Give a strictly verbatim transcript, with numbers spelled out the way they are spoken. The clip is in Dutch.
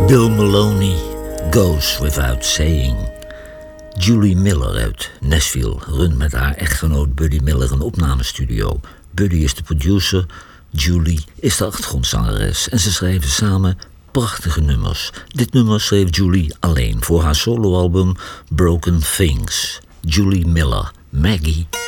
Bill Maloney, Goes Without Saying. Julie Miller uit Nashville runt met haar echtgenoot Buddy Miller een opnamestudio. Buddy is de producer, Julie is de achtergrondzangeres en ze schrijven samen prachtige nummers. Dit nummer schreef Julie alleen voor haar soloalbum Broken Things. Julie Miller, Maggie.